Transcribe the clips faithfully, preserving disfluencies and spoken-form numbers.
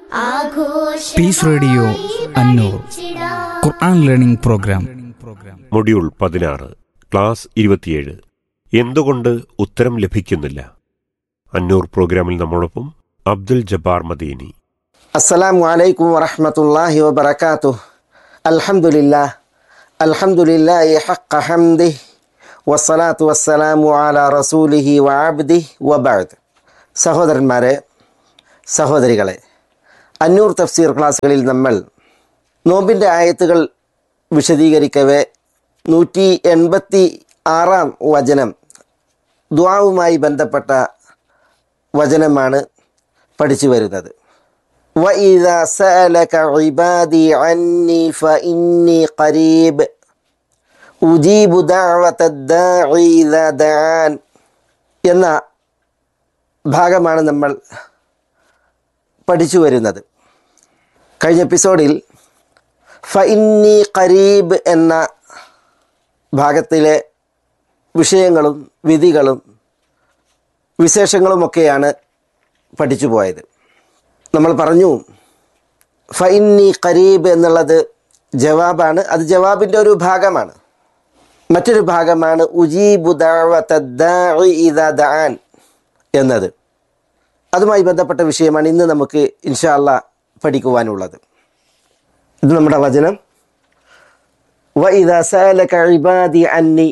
Piece radio അന്നൂർ ഖുർആൻ learning program module പതിനാറ് class ഇരുപത്തിയേഴ് എന്തുകൊണ്ട് ഉത്തരം ലഭിക്കുന്നില്ല? അന്നൂർ പ്രോഗ്രാമിൽ നമ്മളൊപ്പം അബ്ദുൽ ജബ്ബാർ മദീനി. അസ്സലാമു അലൈക്കും വറഹ്മത്തുള്ളാഹി വബറകാതുഹു. അൽഹംദുലില്ലാഹ് അൽഹംദുലില്ലാഹി ഹഖ്ഖ ഹംദിഹി വസ്സലാത്തു വസ്സലാമു അലാ റസൂലിഹി വഅബ്ദിഹി വബഅദ്. സഹോദരന്മാരെ, സഹോദരികളെ, അന്നൂർ തഫ്സീർ ക്ലാസ്സുകളിൽ നമ്മൾ നോമ്പിൻ്റെ ആയത്തുകൾ വിശദീകരിക്കവേ നൂറ്റി എൺപത്തി ആറാം വചനം ദുആവുമായി ബന്ധപ്പെട്ട വചനമാണ് പഠിച്ചു വരുന്നത്. وَإِذَا سَأَلَكَ عِبَادِي عَنِّي فَإِنِّي قَرِيبٌ أُجِيبُ دَعْوَةَ الدَّاعِ إِذَا دَعَانِ എന്ന ഭാഗമാണ് നമ്മൾ പഠിച്ചു വരുന്നത്. കഴിഞ്ഞ എപ്പിസോഡിൽ ഫഇന്നി ഖരീബ് എന്ന ഭാഗത്തിലെ വിഷയങ്ങളും വിധികളും വിശേഷങ്ങളുമൊക്കെയാണ് പഠിച്ചു പോയത്. നമ്മൾ പറഞ്ഞു ഫഇന്നി ഖരീബ് എന്നുള്ളത് ജവാബാണ്. അത് ജവാബിൻ്റെ ഒരു ഭാഗമാണ്. മറ്റൊരു ഭാഗമാണ് ഉജീബു ദഅവത ദാഇ ഇദാ ദഅാൻ എന്നത്. അതുമായി ബന്ധപ്പെട്ട വിഷയമാണ് ഇന്ന് നമുക്ക് ഇൻഷാ അല്ലാഹ് പഠിക്കുവാനുള്ളത്. ഇത് നമ്മുടെ വചനം. വഇദാ സഅലക ഇബാദി അന്നി,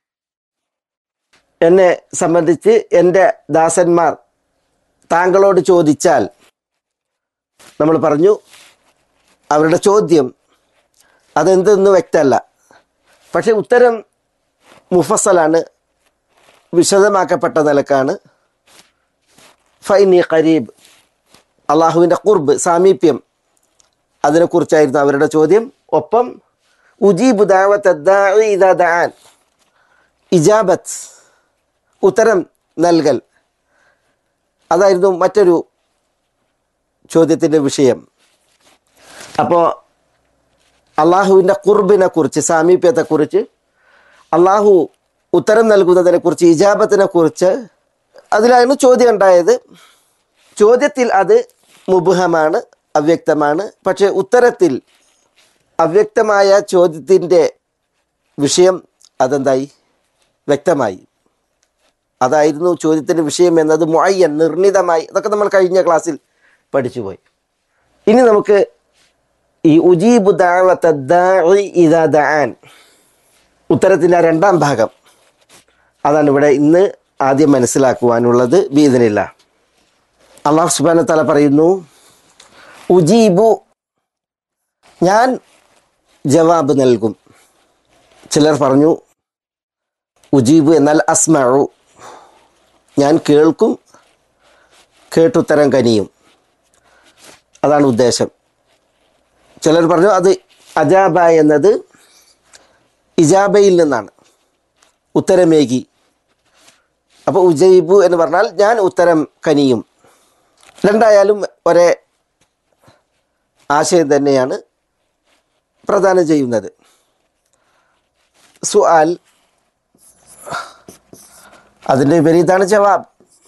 എന്നെ സംബന്ധിച്ച് എൻ്റെ ദാസന്മാർ താങ്കളോട് ചോദിച്ചാൽ, നമ്മൾ പറഞ്ഞു അവരുടെ ചോദ്യം അതെന്തെന്ന് വ്യക്തമല്ല, പക്ഷേ ഉത്തരം മുഫസ്സലാണ്, വിശദമാക്കപ്പെട്ട നിലക്കാണ്. ഫഇന്നി ഖരീബ്, അള്ളാഹുവിൻ്റെ ഖുർബ്, സാമീപ്യം, അതിനെക്കുറിച്ചായിരുന്നു അവരുടെ ചോദ്യം. ഒപ്പം ഉജീബു ദഅവത ദാഇ ഇദാ ദഅാൻ, ഇജാബത്ത്, ഉത്തരം നൽകൽ, അതായിരുന്നു മറ്റൊരു ചോദ്യത്തിൻ്റെ വിഷയം. അപ്പോൾ അള്ളാഹുവിൻ്റെ ഖുർബിനെ കുറിച്ച്, സാമീപ്യത്തെക്കുറിച്ച്, അള്ളാഹു ഉത്തരം നൽകുന്നതിനെക്കുറിച്ച്, ഇജാബത്തിനെ കുറിച്ച് അതിലായിരുന്നു ചോദ്യം ഉണ്ടായത്. ചോദ്യത്തിൽ അത് മുബ്ഹമാണ്, അവ്യക്തമാണ്. പക്ഷേ ഉത്തരത്തിൽ അവ്യക്തമായ ചോദ്യത്തിൻ്റെ വിഷയം അതെന്തായി? വ്യക്തമായി. അതായിരുന്നു ചോദ്യത്തിൻ്റെ വിഷയം എന്നത് മുഅയ്യൻ, നിർണിതമായി. അതൊക്കെ നമ്മൾ കഴിഞ്ഞ ക്ലാസ്സിൽ പഠിച്ചുപോയി. ഇനി നമുക്ക് ഈ ഉജീബു ദഅവത ദാഇ ഇദാ ദഅാൻ, ഉത്തരത്തിൻ്റെ രണ്ടാം ഭാഗം, അതാണ് ഇവിടെ ഇന്ന് ആദ്യം മനസ്സിലാക്കുവാനുള്ളത്. ബിഇദ്നില്ലാഹ്. അല്ലാഹു സുബ്ഹാനഹു വ തആല പറയുന്നു, ഉജീബു, ഞാൻ ജവാബ് നൽകും. ചിലർ പറഞ്ഞു ഉജീബു എന്നാൽ അസ്മഉ, ഞാൻ കേൾക്കും, കേട്ടുത്തരം കനിയും, അതാണ് ഉദ്ദേശം. ചിലർ പറഞ്ഞു അത് അജാബ എന്നത് ഇജാബയിൽ നിന്നാണ്, ഉത്തരമേകി. അപ്പോൾ ഉജൈബു എന്ന് പറഞ്ഞാൽ ഞാൻ ഉത്തരം കനിയും. രണ്ടായാലും ഒരേ ആശയം തന്നെയാണ് പ്രദാനം ചെയ്യുന്നത്. സുആൽ, അതിൻ്റെ വിപരീതമാണ് ജവാബ്.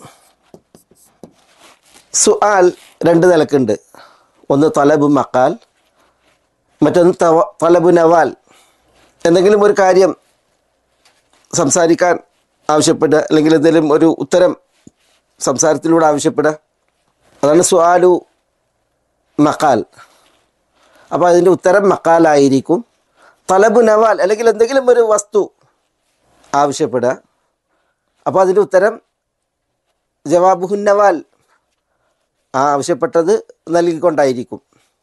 സുആൽ രണ്ട് നിലക്കുണ്ട്. ഒന്ന് തലബു മക്കാൽ, മറ്റൊന്ന് തലബു നവാൽ. എന്തെങ്കിലും ഒരു കാര്യം സംസാരിക്കാൻ ആവശ്യപ്പെടുക, അല്ലെങ്കിൽ എന്തെങ്കിലും ഒരു ഉത്തരം സംസാരത്തിലൂടെ ആവശ്യപ്പെടുക, അതാണ് സുആലു മക്കാൽ. അപ്പോൾ അതിൻ്റെ ഉത്തരം മക്കാലായിരിക്കും. തലബു നവാൽ, അല്ലെങ്കിൽ എന്തെങ്കിലും ഒരു വസ്തു ആവശ്യപ്പെടുക, അപ്പോൾ അതിൻ്റെ ഉത്തരം ജവാബുഹു നവാൽ, ആ ആവശ്യപ്പെട്ടത് നൽകിക്കൊണ്ടായിരിക്കും.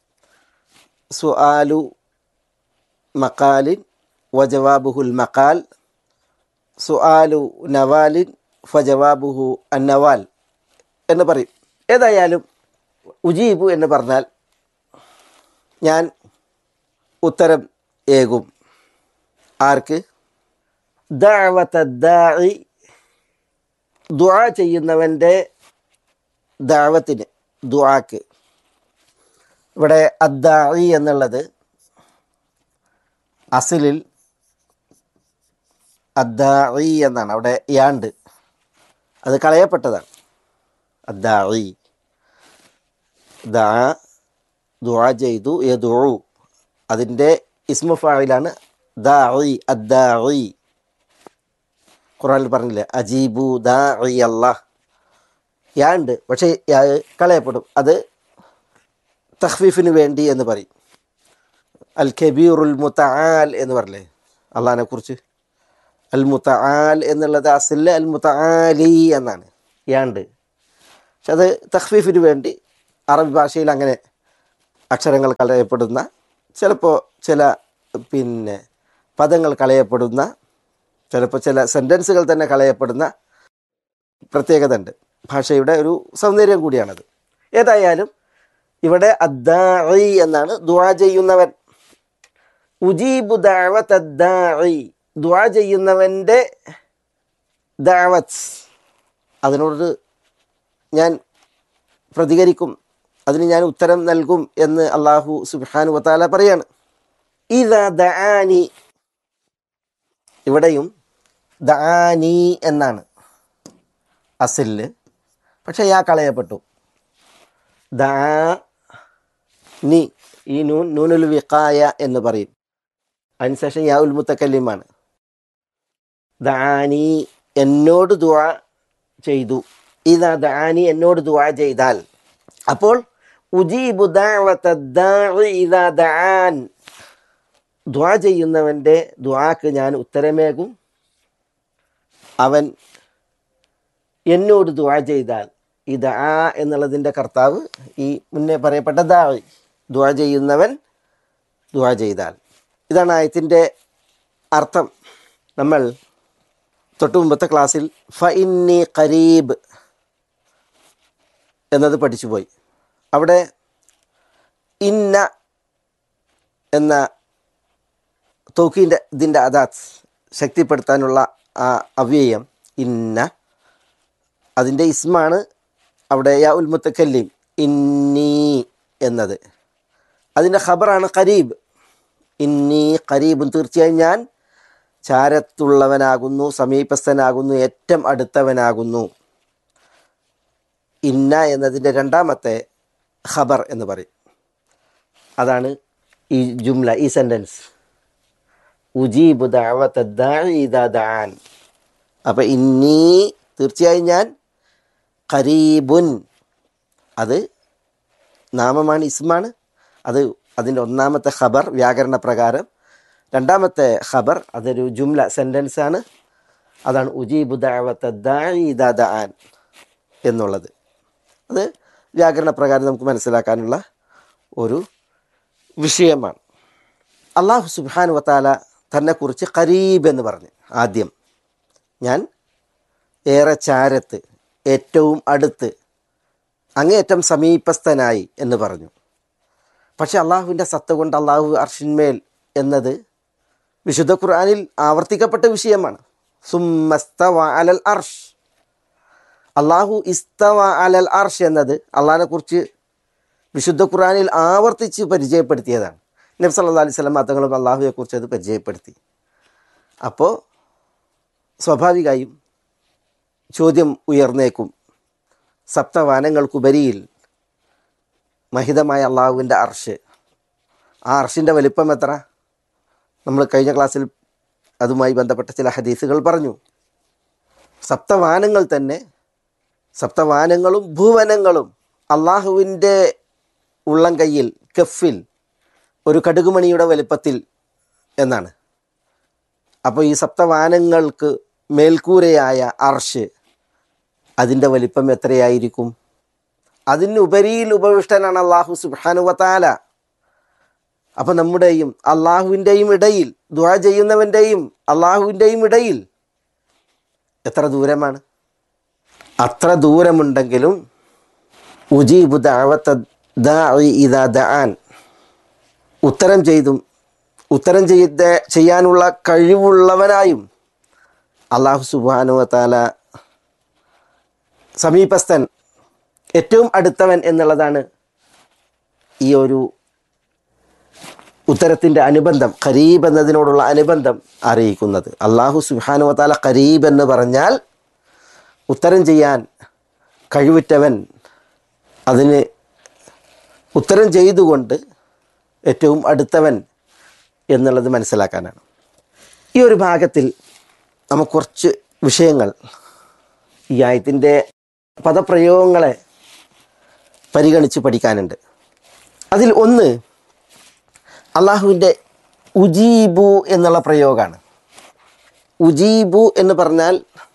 സുആലു മക്കാലിൻ വ ജവാബുഹുൽ മക്കാൽ, സുആലു നവാലിൻ ഫജവാബുഹു അന്നവാൽ എന്ന് പറയും. ഏതായാലും ഉജീബു എന്ന് പറഞ്ഞാൽ ഞാൻ ഉത്തരം ഏകും. ആർക്ക്? ദഅവത ദാഇ, ദുആ ചെയ്യുന്നവൻ്റെ ദഅവത്തിന്, ദുആക്ക്. ഇവിടെ അദ്ദാഇ എന്നുള്ളത് അസ്ലിൽ അദ്ദാഇ എന്നാണ്. അവിടെ യാണ്ട്, അത് കളയപ്പെട്ടതാണ്. അദ്ദാഇ, ദാ ദുആ ചെയ്തു, യദുഉ അതിൻ്റെ ഇസ്മു ഫായിലാണ് ദാഇ, അദ്ദാഇ. ഖുർആനിൽ പറഞ്ഞില്ലേ അജീബു ദാഇ അല്ലാഹ്. യാ ഉണ്ട്, പക്ഷേ യാ കളയപ്പെടും. അത് തഖ്ഫീഫിന് വേണ്ടി എന്ന് പറയും. അൽ കബീറുൽ മുതആൽ എന്ന് പറഞ്ഞില്ലേ അള്ളാഹിനെ കുറിച്ച്. അൽ മുതആൽ എന്നുള്ളത് അസ്ലിൽ അൽ മുതആലി എന്നാണ്, യാ ഉണ്ട്. പക്ഷെ അത് തഖ്ഫീഫിന് വേണ്ടി അറബി ഭാഷയിൽ അങ്ങനെ അക്ഷരങ്ങൾ കളയപ്പെടുന്ന, ചിലപ്പോൾ ചില പിന്നെ പദങ്ങൾ കളയപ്പെടുന്ന, ചിലപ്പോൾ ചില സെൻറ്റൻസുകൾ തന്നെ കളയപ്പെടുന്ന പ്രത്യേകത ഉണ്ട്. ഭാഷയുടെ ഒരു സൗന്ദര്യം കൂടിയാണത്. ഏതായാലും ഇവിടെ അദ്ദാഇ എന്നാണ്, ദുആ ചെയ്യുന്നവൻ. ഉജീബു ദഅവത അദ്ദാഇ, ദുആ ചെയ്യുന്നവൻ്റെ ദഅവത്ത്, അതിനോട് ഞാൻ പ്രതികരിക്കും, അതിന് ഞാൻ ഉത്തരം നൽകും എന്ന് അല്ലാഹു സുബ്ഹാനഹു വ തആല പറയാണ്. ഇദാ ദആനി, ഇവിടെയും ദആനി എന്നാണ് അസ്ലിൽ, പക്ഷേ യാ കളയപ്പെട്ടു. ദഅനി, ഈ നൂൻ നൂനുൽ വിഖായ എന്ന് പറയും. അതിനുശേഷം യാ ഉൽ മുത്തക്കല്ലിമാണ്. ദഅനി, എന്നോട് ദുആ ചെയ്തു. ഇദാ ദഅനി, എന്നോട് ദുആ ചെയ്താൽ. അപ്പോൾ ഉജീബു ദഅവത ദാഇ ഇദാ ദഅൻ, ദുആ ചെയ്യുന്നവൻ്റെ ദുആക്ക് ഞാൻ ഉത്തരമേകും, അവൻ എന്നോട് ദുആ ചെയ്താൽ. ഈ ദആ എന്നുള്ളതിൻ്റെ കർത്താവ് ഈ മുന്നേ പറയപ്പെട്ട ദാഇ, ദുആ ചെയ്യുന്നവൻ ദുആ ചെയ്താൽ. ഇതാണ് ആയത്തിൻ്റെ അർത്ഥം. നമ്മൾ തൊട്ടു മുമ്പത്തെ ക്ലാസ്സിൽ ഫഇന്നി ഖരീബ് എന്നത് പഠിച്ചുപോയി. അവിടെ ഇന്ന എന്ന തൗക്കീൻ്റെ ഇതിൻ്റെ അദാത്ത് ശക്തിപ്പെടുത്താനുള്ള ആ അവ്യയം ഇന്ന, അതിൻ്റെ ഇസ്മാണ് അവിടെ യാ ഉൽ മുത്തക്കല്ലിം ഇന്നി എന്നത്. അതിൻ്റെ ഖബറാണ് ഖരീബ്. ഇന്നി ഖരീബുൻ, തീർച്ചയായും ഞാൻ ചാരത്തുള്ളവനാകുന്നു, സമീപസ്ഥനാകുന്നു, ഏറ്റവും അടുത്തവനാകുന്നു. ഇന്ന എന്നതിൻ്റെ രണ്ടാമത്തെ ഖബർ എന്ന് പറയും. അതാണ് ഈ ജുംല, ഈ സെൻറ്റൻസ്. ഉജീബു ദഅവത ദാഇ ഇദാ ദഅൻ. അപ്പം ഇന്നി, തീർച്ചയായും ഞാൻ, ഖരീബുൻ അത് നാമമാണ്, ഇസ്മാണ്. അത് അതിൻ്റെ ഒന്നാമത്തെ ഖബർ വ്യാകരണ പ്രകാരം. രണ്ടാമത്തെ ഖബർ അതൊരു ജുംല, സെൻറ്റൻസാണ്. അതാണ് ഉജീബു ദഅവത ദാഇ ഇദാ ദഅൻ എന്നുള്ളത്. അത് വ്യാകരണ പ്രകാരം നമുക്ക് മനസ്സിലാക്കാനുള്ള ഒരു വിഷയമാണ്. അല്ലാഹു സുബ്ഹാനഹു വ തആല തന്നെക്കുറിച്ച് ഖരീബ് എന്ന് പറഞ്ഞു. ആദ്യം ഞാൻ ഏറെ ചാരത്ത്, ഏറ്റവും അടുത്ത്, അങ്ങേയറ്റം സമീപസ്ഥനായി എന്ന് പറഞ്ഞു. പക്ഷെ അള്ളാഹുവിൻ്റെ സത്ത കൊണ്ട് അള്ളാഹു അർഷിന്മേൽ എന്നത് വിശുദ്ധ ഖുർആനിൽ ആവർത്തിക്കപ്പെട്ട വിഷയമാണ്. സുമ്മസ്തവ അലൽ അർഷ്, അള്ളാഹു ഇസ്തവ അലൽ അർഷ് എന്നത് അള്ളാഹിനെ കുറിച്ച് വിശുദ്ധ ഖുർആനിൽ ആവർത്തിച്ച് പരിചയപ്പെടുത്തിയതാണ്. നബി സല്ലല്ലാഹു അലൈഹി വസല്ലം തങ്ങളും അള്ളാഹുവെ കുറിച്ച് അത് പരിചയപ്പെടുത്തി. അപ്പോൾ സ്വാഭാവികമായും ചോദ്യം ഉയർന്നേക്കും, സപ്തവാനങ്ങൾക്കുപരിയിൽ മഹിതമായ അള്ളാഹുവിൻ്റെ അർഷ്, ആ അർഷിൻ്റെ വലിപ്പം എത്ര? നമ്മൾ കഴിഞ്ഞ ക്ലാസ്സിൽ അതുമായി ബന്ധപ്പെട്ട ചില ഹദീസുകൾ പറഞ്ഞു. സപ്തവാനങ്ങൾ തന്നെ, സപ്തവാനങ്ങളും ഭൂവനങ്ങളും അള്ളാഹുവിൻ്റെ ഉള്ളം കയ്യിൽ, കഫിൽ, ഒരു കടുകുമണിയുടെ വലിപ്പത്തിൽ എന്നാണ്. അപ്പോൾ ഈ സപ്തവാനങ്ങൾക്ക് മേൽക്കൂരയായ അർഷ്, അതിൻ്റെ വലിപ്പം എത്രയായിരിക്കും? അതിനുപരിയിൽ ഉപവിഷ്ടനാണ് അള്ളാഹു സുബ്ഹാനഹു വ തആല. അപ്പം നമ്മുടെയും അള്ളാഹുവിൻ്റെയും ഇടയിൽ, ദുആ ചെയ്യുന്നവൻ്റെയും അള്ളാഹുവിൻ്റെയും ഇടയിൽ എത്ര ദൂരമാണ്? അത്ര ദൂരമുണ്ടെങ്കിലും ഉജീബു ദഅവത ദാഇ ഇദാ ദഅൻ, ഉത്തരം ചെയ്തും ഉത്തരം ചെയ്ത ചെയ്യാനുള്ള കഴിവുള്ളവനായും അള്ളാഹു സുബ്ഹാനഹു വ തആല സമീപസ്ഥൻ, ഏറ്റവും അടുത്തവൻ എന്നുള്ളതാണ് ഈ ഒരു ഉത്തരത്തിൻ്റെ അനുബന്ധം, ഖരീബ് എന്നതിനോടുള്ള അനുബന്ധം അറിയിക്കുന്നത്. അള്ളാഹു സുബ്ഹാനഹു വ തആല ഖരീബ് എന്ന് പറഞ്ഞാൽ ഉത്തരം ചെയ്യാൻ കഴിവുറ്റവൻ, അതിന് ഉത്തരം ചെയ്തുകൊണ്ട് ഏറ്റവും അടുത്തവൻ എന്നുള്ളത് മനസ്സിലാക്കാനാണ്. ഈ ഒരു ഭാഗത്തിൽ നമുക്ക് കുറച്ച് വിഷയങ്ങൾ ഈ ആയത്തിൻ്റെ പദപ്രയോഗങ്ങളെ പരിഗണിച്ച് പഠിക്കാനുണ്ട്. അതിൽ ഒന്ന് അള്ളാഹുവിൻ്റെ ഉജീബു എന്നുള്ള പ്രയോഗമാണ്. ഉജീബു എന്ന് പറഞ്ഞാൽ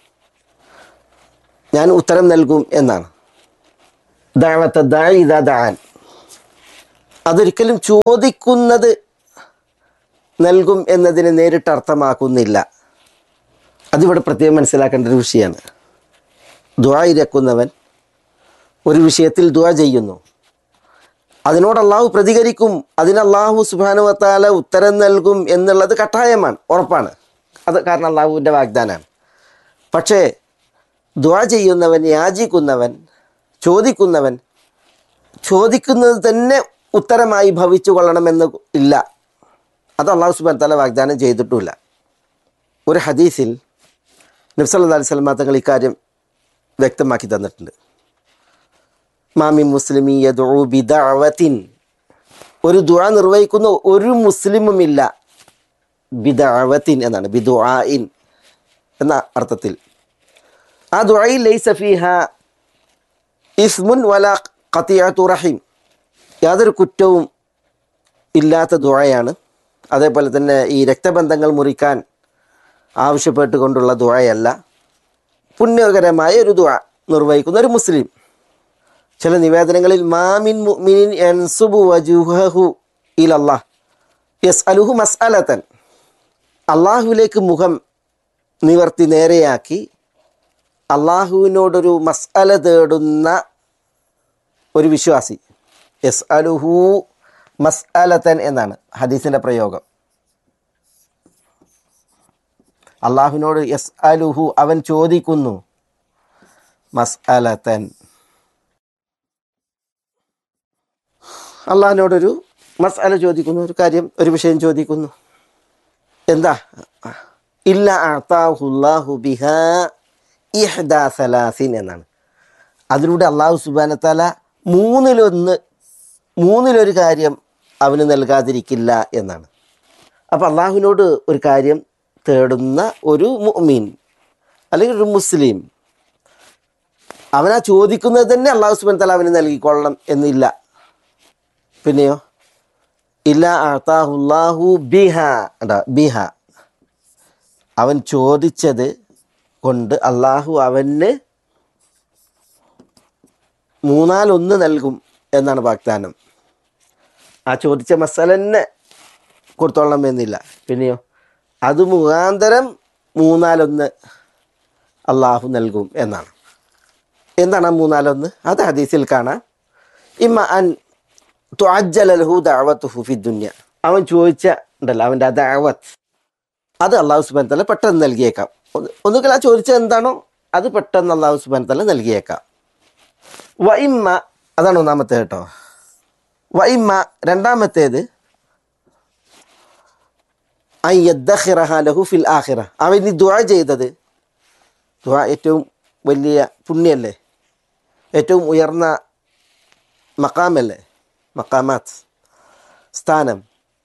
ഞാൻ ഉത്തരം നൽകും എന്നാണ്. ദഅവത ദാഇ ഇദാ ദഅൻ, അതൊരിക്കലും ചോദിക്കുന്നത് നൽകും എന്നതിന് നേരിട്ട് അർത്ഥമാക്കുന്നില്ല. അതിവിടെ പ്രത്യേകം മനസ്സിലാക്കേണ്ട ഒരു വിഷയമാണ്. ദുആ ഇരക്കുന്നവൻ ഒരു വിഷയത്തിൽ ദുആ ചെയ്യുന്നു, അതിനോട് അള്ളാഹു പ്രതികരിക്കും, അതിന് അള്ളാഹു സുബ്ഹാനഹു വ തആല ഉത്തരം നൽകും എന്നുള്ളത് കട്ടായമാണ്, ഉറപ്പാണ്. അത് കാരണം അള്ളാഹുവിൻ്റെ വാഗ്ദാനമാണ്. പക്ഷേ ദുആ ചെയ്യുന്നവൻ, യാചിക്കുന്നവൻ, ചോദിക്കുന്നവൻ ചോദിക്കുന്നത് തന്നെ ഉത്തരമായി ഭവിച്ചു കൊള്ളണമെന്ന് ഇല്ല. അത് അള്ളാഹു സുബ്ഹാനഹു വ തആല വാഗ്ദാനം ചെയ്തിട്ടുമില്ല. ഒരു ഹദീസിൽ നബി സല്ലല്ലാഹു അലൈഹി വസല്ലം തങ്ങൾ ഇക്കാര്യം വ്യക്തമാക്കി തന്നിട്ടുണ്ട്. മാമി മുസ്ലിമി യദ്ഉ ബിദഅവത്തിൻ, ഒരു ദുആ നിർവഹിക്കുന്ന ഒരു മുസ്ലിമുമില്ല, ബിദഅവത്തിൻ എന്നാണ്, ബിദുആഇൻ എന്ന അർത്ഥത്തിൽ. ആ ദുആയിൽ ലൈസ ഫീഹാ ഇസ്മുൻ വലാ ഖതിഅതു റഹീം, യാതൊരു കുറ്റവും ഇല്ലാത്ത ദുആയാണ്. അതേപോലെ തന്നെ ഈ രക്തബന്ധങ്ങൾ മുറിക്കാൻ ആവശ്യപ്പെട്ടുകൊണ്ടുള്ള ദുആയല്ല, പുണ്യകരമായ ഒരു ദുആ നിർവഹിക്കുന്ന ഒരു മുസ്ലിം. ചില നിവേദനങ്ങളിൽ മാമിൻ മുഅ്മിനിൻ യൻസുബു വജുഹഹു ഇലല്ലാഹ് യസ്അലുഹു മസ്അലതൻ, അള്ളാഹുവിലേക്ക് മുഖം നിവർത്തി നേരെയാക്കി അള്ളാഹുവിനോടൊരു മസ്അല തേടുന്ന ഒരു വിശ്വാസി. യസ്അലുഹു മസ്അലതൻ എന്നാണ് ഹദീസിൻ്റെ പ്രയോഗം. അള്ളാഹുവിനോട് യസ്അലുഹു, അവൻ ചോദിക്കുന്നു, മസ്അലതൻ, അള്ളാഹിനോടൊരു മസ്അല ചോദിക്കുന്നു, ഒരു കാര്യം, ഒരു വിഷയം ചോദിക്കുന്നു. എന്താ? ഇല്ല അഅതാഹുല്ലാഹു ബിഹാ ഇഹ്ദാ സലാസിൻ എന്നാണ്. അതിലൂടെ അള്ളാഹു സുബ്ഹാനഹു വ തആല മൂന്നിലൊന്ന്, മൂന്നിലൊരു കാര്യം അവന് നൽകാതിരിക്കില്ല എന്നാണ്. അപ്പോൾ അള്ളാഹുവിനോട് ഒരു കാര്യം തേടുന്ന ഒരു മുഅ്മിൻ അല്ലെങ്കിൽ ഒരു മുസ്ലിം, അവനാ ചോദിക്കുന്നത് തന്നെ അള്ളാഹു സുബ്ഹാനഹു വ തആല അവന് നൽകിക്കൊള്ളണം എന്നില്ല. പിന്നെയോ ഇല്ല അഅതാഹുല്ലാഹു ബിഹാ, എന്താ ബിഹ, അവൻ ചോദിച്ചത് കൊണ്ട് അള്ളാഹു അവന് മൂന്നാലൊന്ന് നൽകും എന്നാണ് വാഗ്ദാനം. ആ ചോദിച്ച മസല തന്നെ കൊടുത്തോളണം എന്നില്ല. പിന്നെയോ അത് മുഖാന്തരം മൂന്നാലൊന്ന് അള്ളാഹു നൽകും എന്നാണ്. എന്താണ് ആ മൂന്നാലൊന്ന്? അത് ഹദീസിൽ കാണാം. ഇമ്മ അൻ തുഅജ്ജല ലഹു ദഅവതുഹു ഫി ദുനിയ, അവൻ ചോദിച്ച ഉണ്ടല്ലോ അവൻ്റെ ആ ദഅവത്ത്, അത് അള്ളാഹു സുബ്ഹാനഹു വ തആല പെട്ടെന്ന് നൽകിയേക്കാം. ഒന്നുകിൽ ആ ചോദിച്ചത് എന്താണോ അത് പെട്ടെന്ന് അള്ളാഹു സുബ്ഹാനഹു വ തആല നൽകിയേക്കാം. വ ഇമ്മ, അതാണ് ഒന്നാമത്തെ കേട്ടോ. വ ഇമ്മ, രണ്ടാമത്തേത്, അൻ യദ്ഖിറഹ ലഹു ഫിൽ ആഖിറ, അവൻ ഈ ദുആ ചെയ്തത്, ദുആ ഏറ്റവും വലിയ പുണ്യല്ലേ, ഏറ്റവും ഉയർന്ന മഖാമല്ലേ, മഖാമാത്ത്, സ്ഥാനം,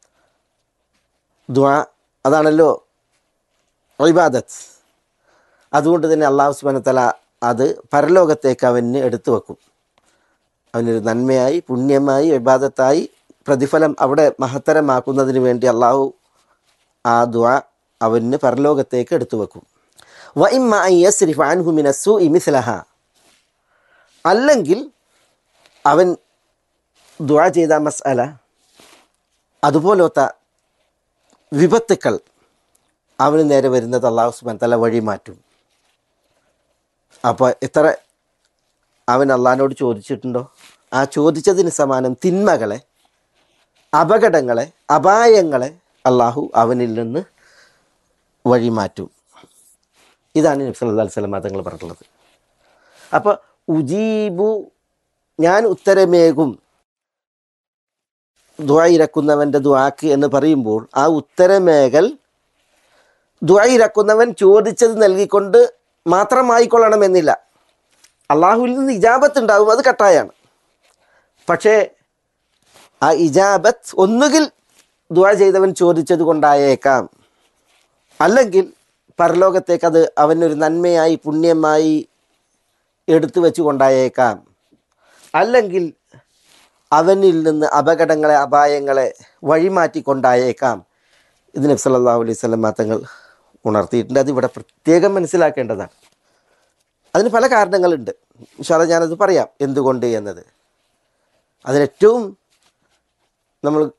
ദുആ അതാണല്ലോ ഇബാദത്ത്. അതുകൊണ്ട് തന്നെ അള്ളാഹു സുബ്ഹാനഹു വ തആല അത് പരലോകത്തേക്ക് അവന് എടുത്തു വെക്കും. അവനൊരു നന്മയായി, പുണ്യമായി, ഇബാദത്തായി പ്രതിഫലം അവിടെ മഹത്തരമാക്കുന്നതിന് വേണ്ടി അള്ളാഹു ആ ദുആ അവന് പരലോകത്തേക്ക് എടുത്തു വെക്കും. വ ഇമ്മ അൻ യസ്രിഫ അൻഹു മിന സ്സൂഇ മിസ്ലഹ, അല്ലെങ്കിൽ അവൻ ദുആ ചെയ്ത മസ്അല അതുപോലത്തെ വിപത്തുക്കൾ അവന് നേരെ വരുന്നത് അള്ളാഹു സുബ്ഹാനഹു വ തആല വഴി മാറ്റും. അപ്പോൾ എത്ര അവൻ അള്ളാഹിനോട് ചോദിച്ചിട്ടുണ്ടോ, ആ ചോദിച്ചതിന് സമാനം തിന്മകളെ, അപകടങ്ങളെ, അപായങ്ങളെ അള്ളാഹു അവനിൽ നിന്ന് വഴി മാറ്റും. ഇതാണ് നബി സല്ലല്ലാഹു അലൈഹി വസല്ലം തങ്ങൾ പറഞ്ഞിട്ടുള്ളത്. അപ്പോൾ ഉജീബു, ഞാൻ ഉത്തരമേകും ദുആ ഇരക്കുന്നവൻ്റെ ദുആക്ക് എന്ന് പറയുമ്പോൾ ആ ഉത്തരമേകൽ ദുആ ഇരക്കുന്നവൻ ചോദിച്ചത് നൽകിക്കൊണ്ട് മാത്രമായിക്കൊള്ളണമെന്നില്ല. അള്ളാഹുവിൽ നിന്ന് ഇജാബത്ത് ഉണ്ടാകും, അത് കട്ടായാണ്. പക്ഷേ ആ ഇജാബത്ത് ഒന്നുകിൽ ദുആ ചെയ്തവൻ ചോദിച്ചത് കൊണ്ടായേക്കാം, അല്ലെങ്കിൽ പരലോകത്തേക്ക് അത് അവനൊരു നന്മയായി പുണ്യമായി എടുത്തു വെച്ച് കൊണ്ടായേക്കാം, അല്ലെങ്കിൽ അവനിൽ നിന്ന് അപകടങ്ങളെ അപായങ്ങളെ വഴിമാറ്റിക്കൊണ്ടായേക്കാം. ഇത് നബി സല്ലല്ലാഹു അലൈഹി വസല്ലം തങ്ങൾ ഉണർത്തിയിട്ടുണ്ട്. അതിവിടെ പ്രത്യേകം മനസ്സിലാക്കേണ്ടതാണ്. അതിന് പല കാരണങ്ങളുണ്ട്. ഇൻഷാ അല്ലാഹ് ഞാനത് പറയാം എന്തുകൊണ്ട് എന്നത്. അതിലേറ്റവും നമ്മൾ